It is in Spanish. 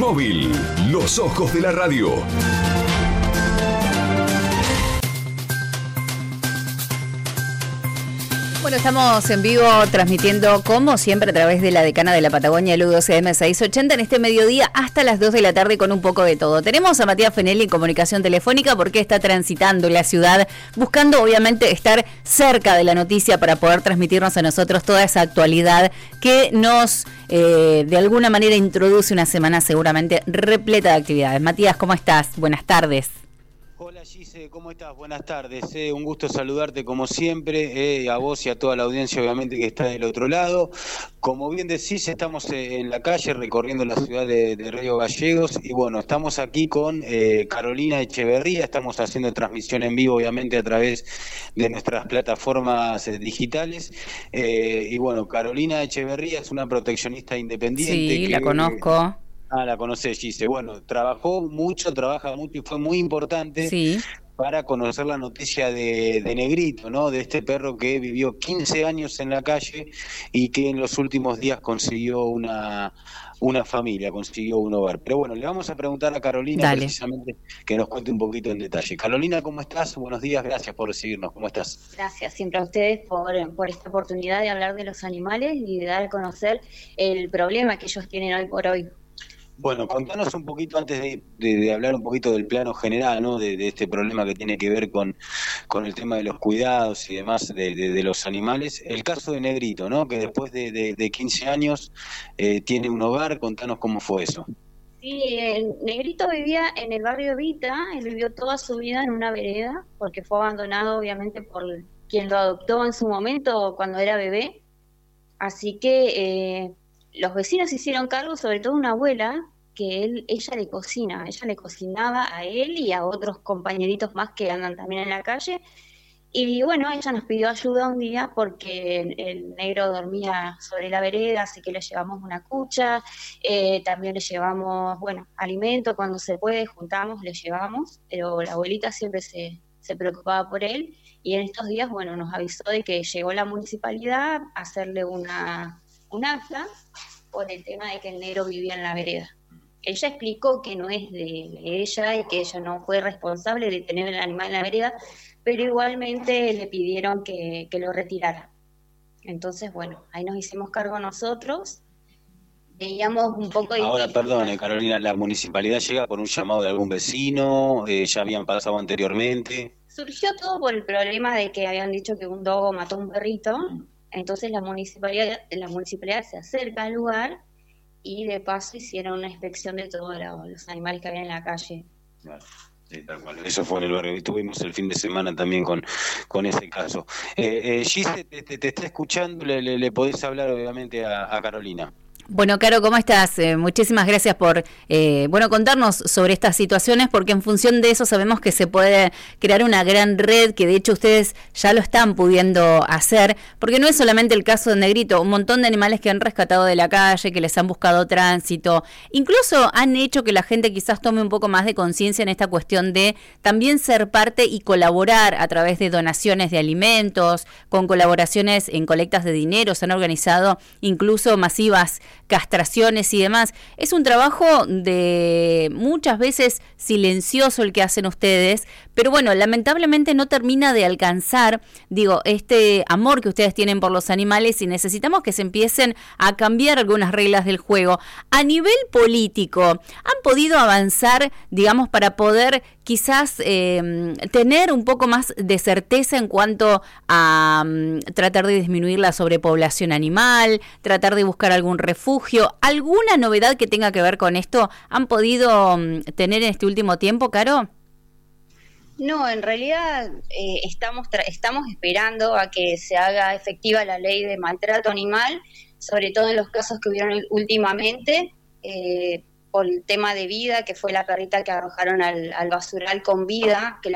Móvil, los ojos de la radio. Bueno, estamos en vivo transmitiendo como siempre a través de la Decana de la Patagonia, el U12M 680 en este mediodía hasta las 2 de la tarde con un poco de todo. Tenemos a Matías Fenelli en comunicación telefónica porque está transitando la ciudad buscando obviamente estar cerca de la noticia para poder transmitirnos a nosotros toda esa actualidad que nos de alguna manera introduce una semana seguramente repleta de actividades. Matías, ¿cómo estás? Buenas tardes. Hola Gise, ¿cómo estás? Buenas tardes, un gusto saludarte como siempre, a vos y a toda la audiencia obviamente que está del otro lado. Como bien decís, estamos en la calle recorriendo la ciudad de Río Gallegos y bueno, estamos aquí con Carolina Echeverría, estamos haciendo transmisión en vivo obviamente a través de nuestras plataformas digitales y bueno, Carolina Echeverría es una proteccionista independiente. Sí, la conozco. La conocés, Gise. Bueno, trabaja mucho y fue muy importante para conocer la noticia de Negrito, ¿no? De este perro que vivió 15 años en la calle y que en los últimos días consiguió una familia, consiguió un hogar. Pero bueno, le vamos a preguntar a Carolina precisamente que nos cuente un poquito en detalle. Carolina, ¿cómo estás? Buenos días, gracias por recibirnos. ¿Cómo estás? Gracias siempre a ustedes por esta oportunidad de hablar de los animales y de dar a conocer el problema que ellos tienen hoy por hoy. Bueno, contanos un poquito antes de hablar un poquito del plano general, ¿no? De este problema que tiene que ver con el tema de los cuidados y demás de los animales. El caso de Negrito, ¿no? Que después de 15 años tiene un hogar. Contanos cómo fue eso. Sí, el Negrito vivía en el barrio Evita. Él vivió toda su vida en una vereda porque fue abandonado obviamente por quien lo adoptó en su momento cuando era bebé. Así que los vecinos se hicieron cargo, sobre todo una abuela, que ella le cocinaba a él y a otros compañeritos más que andan también en la calle. Y bueno, ella nos pidió ayuda un día porque el negro dormía sobre la vereda, así que le llevamos una cucha, también le llevamos, alimento, cuando se puede, juntamos, le llevamos, pero la abuelita siempre se preocupaba por él, y en estos días, nos avisó de que llegó la municipalidad a hacerle un acta por el tema de que el negro vivía en la vereda. Ella explicó que no es de ella y que ella no fue responsable de tener el animal en la vereda, pero igualmente le pidieron que lo retirara. Entonces, ahí nos hicimos cargo nosotros. Veíamos un poco... Ahora, perdone, Carolina, ¿la municipalidad llega por un llamado de algún vecino? ¿Ya habían pasado anteriormente? Surgió todo por el problema de que habían dicho que un dogo mató a un perrito. Entonces la municipalidad se acerca al lugar y de paso hicieron una inspección de todos los animales que había en la calle. Claro, sí, tal cual. Eso fue en el barrio. Estuvimos el fin de semana también con ese caso. Gise, te está escuchando, le podés hablar obviamente a Carolina. Bueno, Caro, ¿cómo estás? Muchísimas gracias por contarnos sobre estas situaciones, porque en función de eso sabemos que se puede crear una gran red, que de hecho ustedes ya lo están pudiendo hacer, porque no es solamente el caso de Negrito, un montón de animales que han rescatado de la calle, que les han buscado tránsito, incluso han hecho que la gente quizás tome un poco más de conciencia en esta cuestión de también ser parte y colaborar a través de donaciones de alimentos, con colaboraciones en colectas de dinero, se han organizado incluso masivas castraciones y demás. Es un trabajo de muchas veces silencioso el que hacen ustedes, pero lamentablemente no termina de alcanzar, este amor que ustedes tienen por los animales, y necesitamos que se empiecen a cambiar algunas reglas del juego. A nivel político, ¿han podido avanzar, para poder quizás tener un poco más de certeza en cuanto a tratar de disminuir la sobrepoblación animal, tratar de buscar algún refugio? ¿Alguna novedad que tenga que ver con esto han podido tener en este último tiempo, Caro? No, en realidad estamos esperando a que se haga efectiva la ley de maltrato animal, sobre todo en los casos que hubieron últimamente, por el tema de vida, que fue la perrita que arrojaron al basural con vida, que la